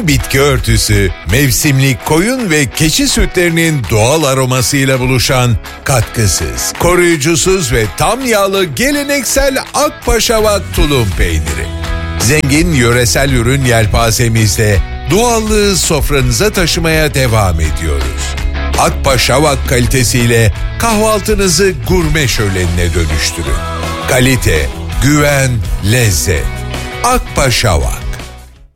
Hem bitki örtüsü, mevsimlik koyun ve keçi sütlerinin doğal aromasıyla buluşan katkısız, koruyucusuz ve tam yağlı geleneksel Akpaşavak tulum peyniri. Zengin yöresel ürün yelpazemizde doğallığı sofranıza taşımaya devam ediyoruz. Akpaşavak kalitesiyle kahvaltınızı gurme şölenine dönüştürün. Kalite, güven, lezzet. Akpaşavak.